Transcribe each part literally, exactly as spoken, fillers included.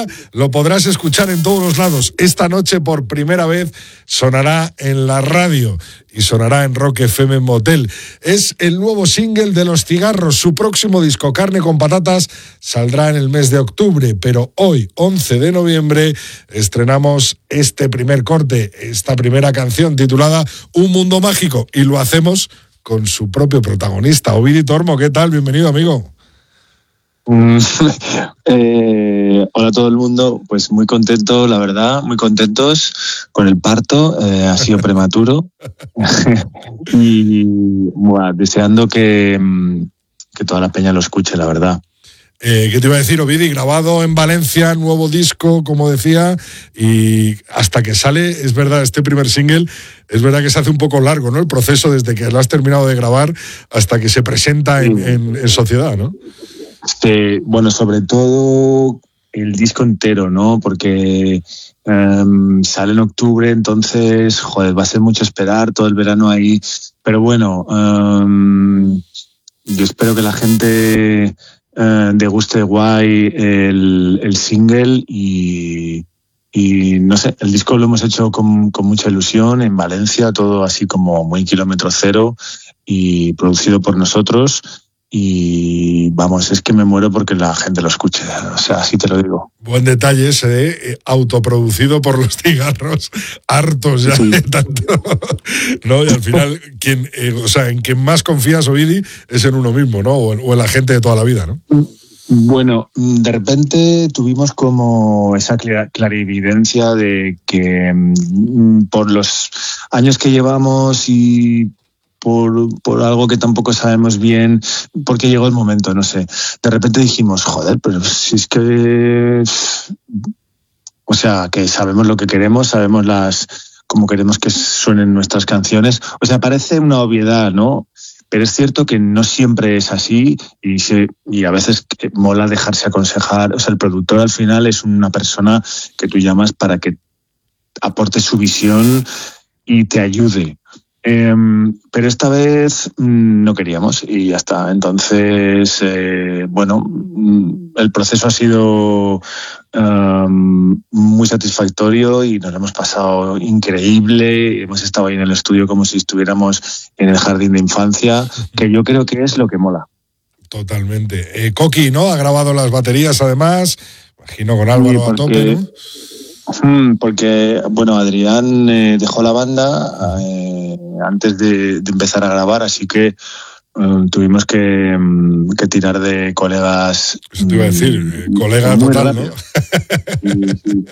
ya lo podrás escuchar en todos los lados. Esta noche por primera vez sonará en la radio y sonará en Rock F M Motel. Es el nuevo single de Los Cigarros. Su próximo disco, Carne con Patatas, saldrá en el mes de octubre, pero hoy, once de noviembre, estrenamos este primer corte, esta primera canción titulada Un Mundo Mágico, y lo hacemos con su propio protagonista, Ovidi Tormo. ¿Qué tal? Bienvenido, amigo. eh, hola a todo el mundo, pues muy contento, la verdad, muy contentos con el parto, eh, ha sido prematuro y bueno, deseando que, que toda la peña lo escuche, la verdad. Eh, ¿Qué te iba a decir, Ovidi? Grabado en Valencia, nuevo disco, como decía, y hasta que sale, es verdad, este primer single, es verdad que se hace un poco largo, ¿no? El proceso desde que lo has terminado de grabar hasta que se presenta en, en, en sociedad, ¿no? Sí, bueno, sobre todo el disco entero, ¿no? Porque um, sale en octubre, entonces, joder, va a ser mucho esperar todo el verano ahí. Pero bueno, um, yo espero que la gente uh, deguste guay el, el single y, y, no sé, el disco lo hemos hecho con, con mucha ilusión en Valencia, todo así como muy kilómetro cero y producido por nosotros. Y vamos, es que me muero porque la gente lo escuche, o sea, así te lo digo. Buen detalle ese, ¿eh? Autoproducido por Los Cigarros, hartos ya sí. de tanto, ¿no? Y al final, quien, eh, o sea, en quien más confías, Ovidi, es en uno mismo, ¿no? O en, o en la gente de toda la vida, ¿no? Bueno, de repente tuvimos como esa clarividencia de que por los años que llevamos y Por, por algo que tampoco sabemos bien, porque llegó el momento, no sé. De repente dijimos, joder, pero si es que... O sea, que sabemos lo que queremos, sabemos las cómo queremos que suenen nuestras canciones. O sea, parece una obviedad, ¿no? Pero es cierto que no siempre es así y, se, y a veces mola dejarse aconsejar. O sea, el productor al final es una persona que tú llamas para que aporte su visión y te ayude. Eh, pero esta vez mmm, no queríamos y ya está. Entonces, eh, bueno, el proceso ha sido um, muy satisfactorio y nos lo hemos pasado increíble. Hemos estado ahí en el estudio como si estuviéramos en el jardín de infancia, que yo creo que es lo que mola. Totalmente. Eh, Coqui, ¿no? Ha grabado las baterías además, imagino con Álvaro sí, porque... a tope, ¿no? Porque, bueno, Adrián eh, dejó la banda eh, antes de, de empezar a grabar, así que eh, tuvimos que, que tirar de colegas. Eso te iba a decir, eh, colega total, rápido. ¿No? Sí, sí.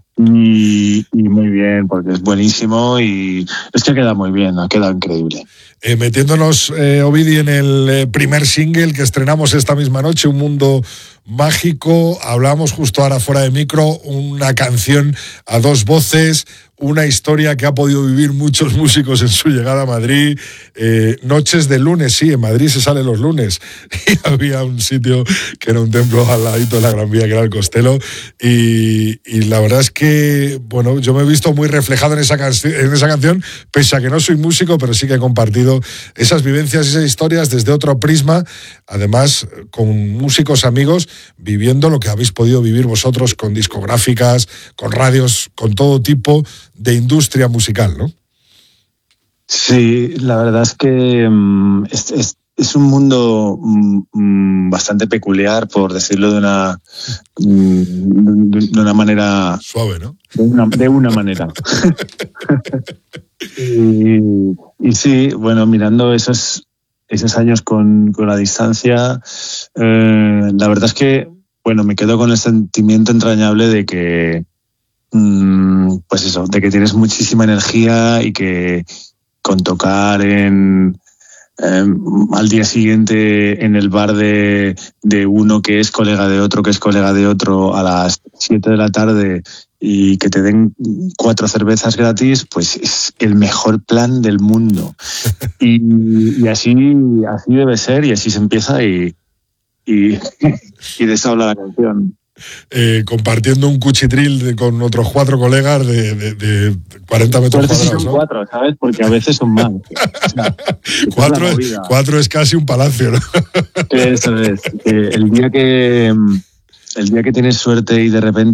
Y, y muy bien, porque es buenísimo y es que queda muy bien, ha quedado increíble. Eh, metiéndonos, eh, Ovidi, en el eh, primer single que estrenamos esta misma noche, Un Mundo Mágico, hablamos justo ahora fuera de micro, una canción a dos voces, una historia que ha podido vivir muchos músicos en su llegada a Madrid, eh, noches de lunes, sí, en Madrid se sale los lunes, y había un sitio que era un templo al ladito de la Gran Vía, que era el Costello, y, y la verdad es que, bueno, yo me he visto muy reflejado en esa, canci- en esa canción, pese a que no soy músico, pero sí que he compartido esas vivencias y esas historias desde otro prisma, además con músicos amigos, viviendo lo que habéis podido vivir vosotros con discográficas, con radios, con todo tipo de industria musical, ¿no? Sí, la verdad es que um, es, es, es un mundo um, bastante peculiar, por decirlo de una um, de una manera suave, ¿no? De una, de una manera. y, y sí, bueno, mirando esos esos años con, con la distancia, eh, la verdad es que, bueno, me quedo con el sentimiento entrañable de que, mmm, pues eso, de que tienes muchísima energía y que con tocar en eh, al día siguiente en el bar de, de uno que es colega de otro, que es colega de otro, a las siete de la tarde y que te den cuatro cervezas gratis, pues es el mejor plan del mundo. Y, y así, así debe ser y así se empieza y, y, y de eso habla la canción. Eh, compartiendo un cuchitril de, con otros cuatro colegas de, de, de cuarenta metros cuadrados. Sí son ¿no? Cuatro, ¿sabes? Porque a veces son más. O sea, cuatro, es, cuatro es casi un palacio, ¿no? Eso es. Eh, el día que el día que tienes suerte y de repente